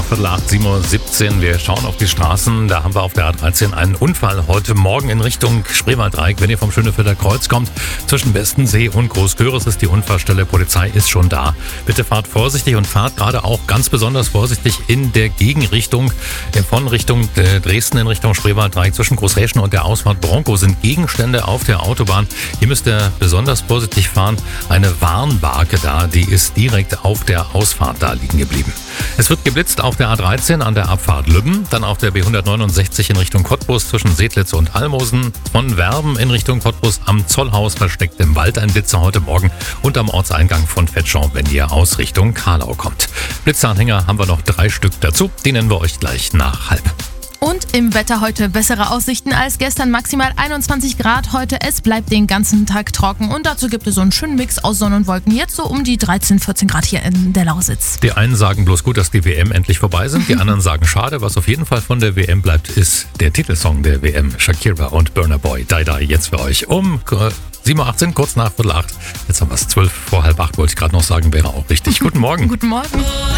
8, 7:17 Uhr. Wir schauen auf die Straßen. Da haben wir auf der A13 einen Unfall heute Morgen in Richtung Spreewaldreieck. Wenn ihr vom Schönefelder Kreuz kommt, zwischen Westensee und Großköris ist die Unfallstelle. Polizei ist schon da. Bitte fahrt vorsichtig und fahrt gerade auch ganz besonders vorsichtig in der Gegenrichtung. Von Richtung Dresden in Richtung Spreewaldreieck zwischen Großräschen und der Ausfahrt Bronco sind Gegenstände auf der Autobahn. Hier müsst ihr besonders vorsichtig fahren. Eine Warnbarke da, die ist direkt auf der Ausfahrt da liegen geblieben. Es wird geblitzt auf der A13 an der Abfahrt Lübben, dann auf der B169 in Richtung Cottbus zwischen Seedlitz und Almosen, von Werben in Richtung Cottbus am Zollhaus versteckt im Wald ein Blitzer heute Morgen und am Ortseingang von Fetschau, wenn ihr aus Richtung Karlau kommt. Blitzeranhänger haben wir noch 3 Stück dazu, die nennen wir euch gleich nach halb. Und im Wetter heute bessere Aussichten als gestern, maximal 21 Grad heute. Es bleibt den ganzen Tag trocken und dazu gibt es so einen schönen Mix aus Sonne und Wolken. Jetzt so um die 13, 14 Grad hier in der Lausitz. Die einen sagen bloß gut, dass die WM endlich vorbei sind, die anderen sagen schade. Was auf jeden Fall von der WM bleibt, ist der Titelsong der WM, Shakira und Burna Boy. Die jetzt für euch um 7:18 Uhr, kurz nach 7:45. Jetzt haben wir es 7:45, wollte ich gerade noch sagen, wäre auch richtig. Guten Morgen. Guten Morgen.